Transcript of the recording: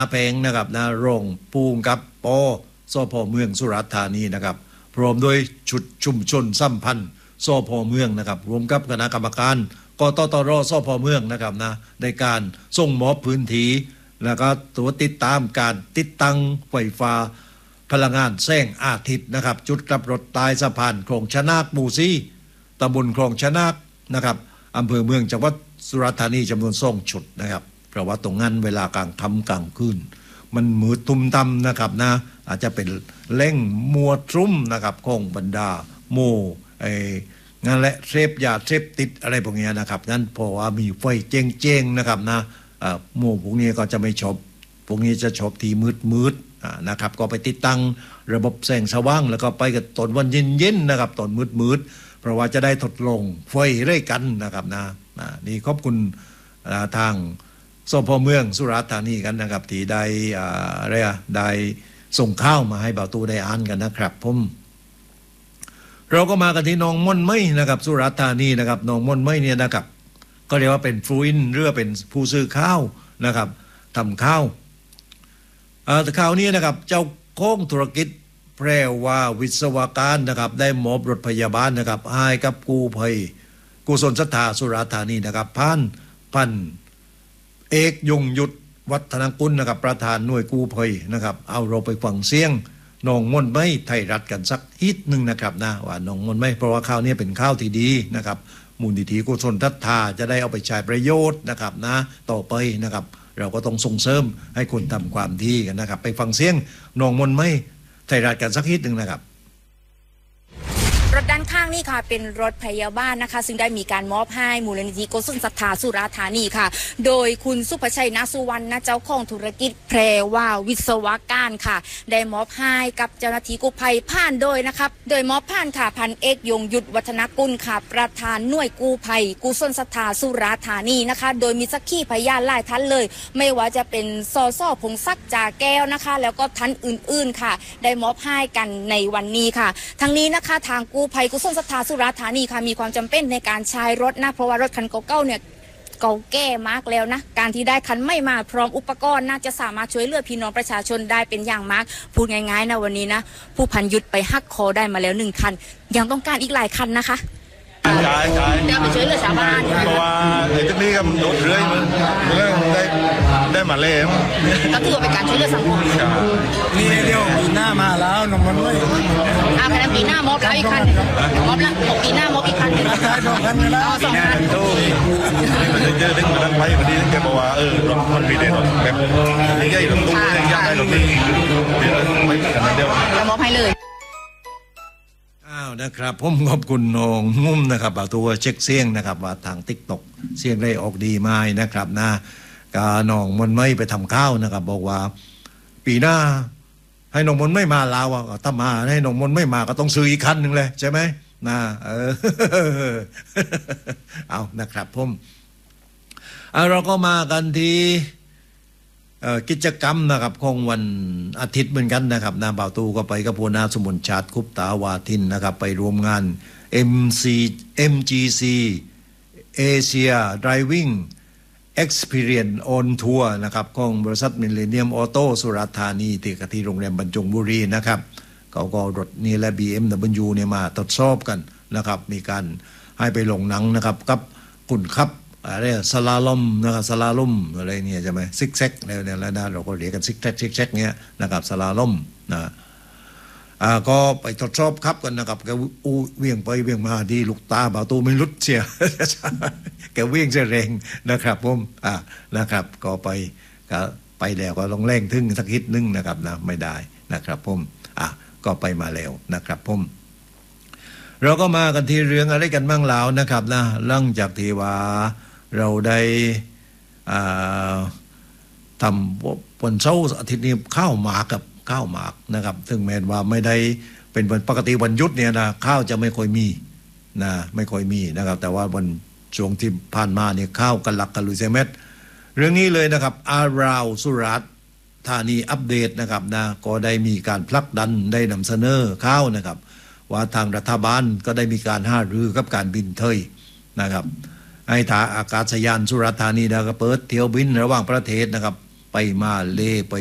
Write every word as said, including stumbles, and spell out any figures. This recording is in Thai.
เพงนะครับนะโรงปูงกับปอสพเมืองสุราษฎร์ธานีนะครับพร้อมด้วยชุดชุมชนสัมพันธ์สพเมืองนะครับรวมกับคณะกรรมการกตตรสพเมืองนะครับนะในการส่งมอบพื้นที่แล้วก็ตัวติดตามการติดตั้งไฟฟ้าพลังงานแสงอาทิตย์นะครับจุดกลับรถใต้สะพานคลองชะนาคหมู่สี่ตำบลคลองชะนาคนะครับอำเภอเมืองจังหวัดสุราษฎร์ธานีจำนวนสองชุดนะครับเพราะว่าตรงนั้นเวลากลางค่ำกลางคืนมันมืดทุ่มต่ำนะครับนะอาจจะเป็นเล่งมัวทรุ่มนะครับของบรรดาโมไองานและเสพยาเสพติดอะไรพวกนี้นะครับงั้นเพราะว่ามีไฟเจ้งๆนะครับนะโมพวกนี้ก็จะไม่ชอบพวกนี้จะชอบที่มืดๆนะครับก็ไปติดตั้งระบบแสงสว่างแล้วก็ไปกับตอนวันเย็นๆนะครับตอนมืดๆเพราะว่าจะได้ทดลองไฟเร่กันนะครับนะนี่ขอบคุณทางสพเมืองสุราษฎร์ธานีกันนะครับที่ได้อะไรอะได้ส่งข้าวมาให้บ่าวตูได้อ่านกันนะครับผมเราก็มากันที่หนองม่อนไม้นะครับสุราษฎร์ธานีนะครับหนองม่อนไม้เนี่ยนะครับก็เรียกว่าเป็นฟลูอินหรือเป็นผู้ซื้อข้าวนะครับทำข้าวข้าวนี้นะครับเจ้าของธุรกิจแพรว่าวิศวการนะครับได้มอบรถพยาบาลนะครับให้กับกู้ภัยกุศลศรัทธาสุราษฎร์ธานีนะครับพันพันเอกยงยุทธวัฒนกุลนะครับประธานหน่วยกู้ภัยนะครับเอาเราไปฟังเสียงหนองม่อนไม้ไทยรัฐกันสักฮิตหนึ่งนะครับนะว่าหนองม่อนไม้เพราะว่าข้าวนี้เป็นข้าวที่ดีนะครับมูลนิธิกุศลศรัทธาจะได้เอาไปใช้ประโยชน์นะครับนะต่อไปนะครับเราก็ต้องส่งเสริมให้คนทำความดีกันนะครับไปฟังเสียงหนองม่อนไม้ไทยรัฐกันสักฮิตหนึ่งนะครับรถด้านข้างนี่ค่ะเป็นรถพยาบาลนะคะซึ่งได้มีการมอบให้มูลนิธิกุศลศรัทธาสุราษฎร์ธานีค่ะโดยคุณสุภชัยนาสุวรรณเจ้าของธุรกิจแพรว่าวิศวการค่ะได้มอบให้กับเจ้าหน้าที่กู้ภัยผ่านโดยนะครับโดยมอบผ่านค่ะพันเอกยงยุทธวัฒนกุลค่ะประธานหน่วยกู้ภัยกุศลศรัทธาสุราษฎร์ธานีนะคะโดยมีสักขีพยานหลายท่านเลยไม่ว่าจะเป็นสสพงศักดิ์จ่าแก้วนะคะแล้วก็ท่านอื่นๆค่ะได้มอบให้กันในวันนี้ค่ะทั้งนี้นะคะทางกู้ภัยกุศลศรัทธาสุราษฎร์ธานีค่ะมีความจำเป็นในการใช้รถนะเพราะว่ารถคันเก่าๆเนี่ยเก่าแก่มากแล้วนะการที่ได้คันไม่มาพร้อมอุปกรณ์น่าจะสามารถช่วยเหลือพี่น้องประชาชนได้เป็นอย่างมากพูดง่ายๆนะวันนี้นะผู้พันยุทธไปหักคอได้มาแล้วหนึ่งคันยังต้องการอีกหลายคันนะคะใช่ใช่จะไปช่วยเหลือชาวบ้านเพราะว่าไอ้ที่นี่ก็โดดเรื่อยมันได้ได้มาเล่มก็ถือว่าเป็นการช่วยเหลือสังคมนี่เดียวปีหน้ามาแล้วน้องมันไม่อาภายในปีหน้ามอบแล้วอีกคันมอบละปีหน้ามอบอีกคันหนึ่งใช่สองคันแล้วสองคันมันจะเจอถึงมันไปพอดีแกบอกว่าเออรถมันมีเด็ดแบบนี้ใหญ่ตรงตู้เลยยากได้รถนี้เดี๋ยวไม่กันเดียวจะมอบให้เลยอ้าวนะครับผมขอบคุณน้องงุ้มนะครับเอาตัวเช็คเสียงนะครับว่าทาง ติ๊กต็อก เสียงได้ออกดีไหมนะครับนะกาน้องมันไม่ไปทำข้าวนะครับบอกว่าปีหน้าให้น้องมนไม่มาลาวอ่ะถ้ามาให้น้องมนไม่มาก็ต้องซื้ออีกคันหนึ่งเลยใช่ไหมนะเออเอานะครับผมเอาเราก็มากันที่กิจกรรมนะครับของวันอาทิตย์เหมือนกันนะครับนาบ่าวตูก็ไปกับหัวหน้าสมุนชาติคุปตาวาทินนะครับไปรวมงาน เอ็ม ซี เอ็ม จี ซี Asia Driving Experience on Tour นะครับของบริษัทมิลเลนเนียมออโต้สุราษฎร์ธานีที่กที่โรงแรมบรรจงบุรีนะครับเขาก็รถนี่และ บี เอ็ม ดับเบิลยู เนี่ยมาทดสอบกันนะครับมีการให้ไปลงหนังนะครับกับคุณครับอะไรสลาลมนะครับสลาลมอะไรเนี่ยใช่ไหมซิกแซกแล้วเนี่ยแล้วนะเราก็เรียกกันซิกแซกซิกแซกเนี้ยนะครับสลาลมนะอ่าก็ไปทดสอบครับกันนะครับแกอู้เวี่ยงไปเวี่ยงมาดีลูกตาบ่าวตูไม่ลุดเสียแกเวี่ยงจะแรงนะครับผมอ่านะครับก็ไปก็ไปแล้วก็ลงแรงถึงสักนิดนึงนะครับนะไม่ได้นะครับผมอ่ะก็ไปมาแล้วนะครับผมเราก็มากันที่เรื่องอะไรกันบ้างแล้วนะครับนะหลังจากที่ว่าเราได้ทำวันเสาร์อาทิตย์นี้ข้าวหมากกับข้าวหมากนะครับซึ่งแม้ว่าไม่ได้เป็นวันปกติวันหยุดเนี่ยนะข้าวจะไม่ค่อยมีนะไม่ค่อยมีนะครับแต่ว่าวันช่วงที่ผ่านมาเนี่ยข้าวกันหลักกันลุยเซเม็ดเรื่องนี้เลยนะครับอาราวสุราษฎร์ธานีอัปเดตนะครับนะก็ได้มีการผลักดันได้นำเสนอข้าวนะครับว่าทางรัฐบาลก็ได้มีการหารือกับการบินเทยนะครับให้ท่าอากาศยานสุราษฎร์ธานีนะครับเปิดเที่ยวบินระหว่างประเทศนะครับไปมาเล่ไป